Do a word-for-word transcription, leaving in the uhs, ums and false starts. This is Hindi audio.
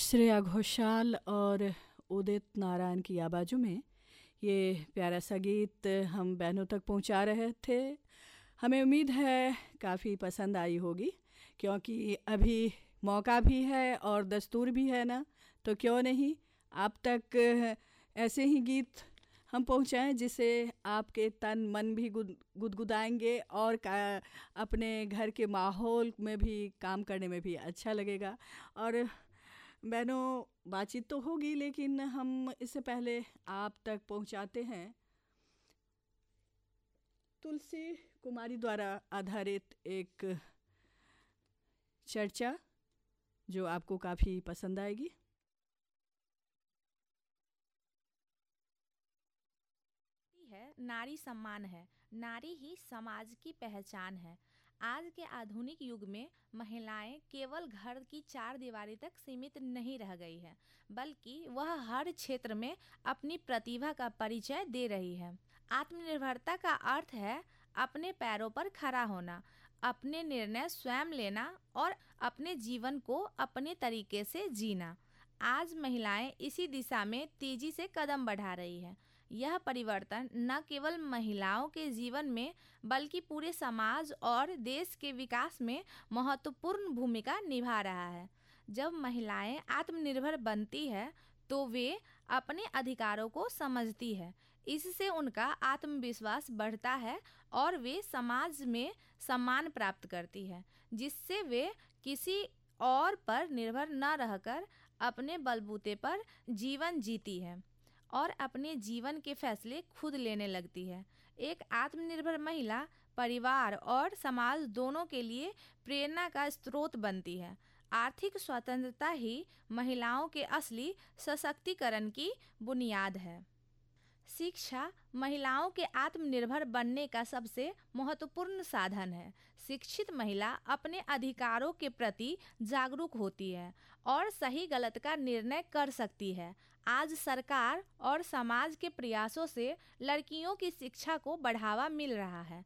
श्रेया घोषाल और उदित नारायण की आवाज़ों में ये प्यारा सा गीत हम बहनों तक पहुंचा रहे थे। हमें उम्मीद है काफ़ी पसंद आई होगी, क्योंकि अभी मौका भी है और दस्तूर भी है ना, तो क्यों नहीं आप तक ऐसे ही गीत हम पहुंचाएं जिसे आपके तन मन भी गुद गुदगुदाएंगे और का, अपने घर के माहौल में भी काम करने में भी अच्छा लगेगा। और बहनों, बातचीत तो होगी, लेकिन हम इससे पहले आप तक पहुंचाते हैं तुलसी कुमारी द्वारा आधारित एक चर्चा जो आपको काफ़ी पसंद आएगी। है नारी सम्मान है। नारी ही समाज की पहचान है। आज के आधुनिक युग में महिलाएं केवल घर की चार दीवारी तक सीमित नहीं रह गई है, बल्कि वह हर क्षेत्र में अपनी प्रतिभा का परिचय दे रही है। आत्मनिर्भरता का अर्थ है अपने पैरों पर खड़ा होना, अपने निर्णय स्वयं लेना और अपने जीवन को अपने तरीके से जीना। आज महिलाएं इसी दिशा में तेजी से कदम बढ़ा रही है। यह परिवर्तन न केवल महिलाओं के जीवन में बल्कि पूरे समाज और देश के विकास में महत्वपूर्ण भूमिका निभा रहा है। जब महिलाएं आत्मनिर्भर बनती है तो वे अपने अधिकारों को समझती है। इससे उनका आत्मविश्वास बढ़ता है और वे समाज में सम्मान प्राप्त करती है, जिससे वे किसी और पर निर्भर न रहकर अपने बलबूते पर जीवन जीती है और अपने जीवन के फैसले खुद लेने लगती है। एक आत्मनिर्भर महिला परिवार और समाज दोनों के लिए प्रेरणा का स्रोत बनती है। आर्थिक स्वतंत्रता ही महिलाओं के असली सशक्तिकरण की बुनियाद है। शिक्षा महिलाओं के आत्मनिर्भर बनने का सबसे महत्वपूर्ण साधन है। शिक्षित महिला अपने अधिकारों के प्रति जागरूक होती है और सही गलत का निर्णय कर सकती है। आज सरकार और समाज के प्रयासों से लड़कियों की शिक्षा को बढ़ावा मिल रहा है।